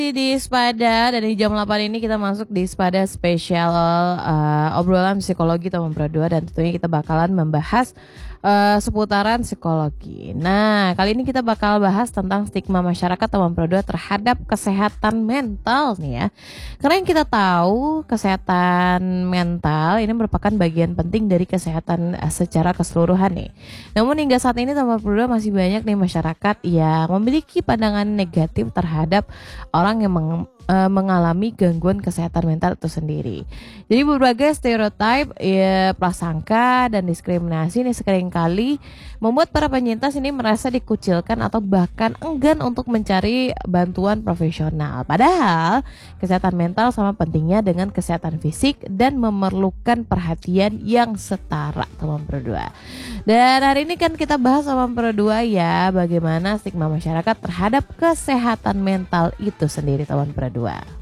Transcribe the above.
Di Spada dan di jam 8 ini kita masuk di Spada spesial obrolan psikologi teman Pro 2 dan tentunya kita bakalan membahas seputaran psikologi. Nah, kali ini kita bakal bahas tentang stigma masyarakat teman Pro 2 terhadap kesehatan mental nih ya. Karena yang kita tahu kesehatan mental ini merupakan bagian penting dari kesehatan secara keseluruhan nih. Namun hingga saat ini teman Pro 2 masih banyak nih masyarakat yang memiliki pandangan negatif terhadap orang yang mengalami gangguan kesehatan mental itu sendiri. Jadi berbagai stereotip, prasangka dan diskriminasi ini seringkali membuat para penyintas ini merasa dikucilkan atau bahkan enggan untuk mencari bantuan profesional. Padahal kesehatan mental sama pentingnya dengan kesehatan fisik dan memerlukan perhatian yang setara teman Pro 2. Dan hari ini kan kita bahas sama Pro 2 ya, bagaimana stigma masyarakat terhadap kesehatan mental itu sendiri teman Pro 2.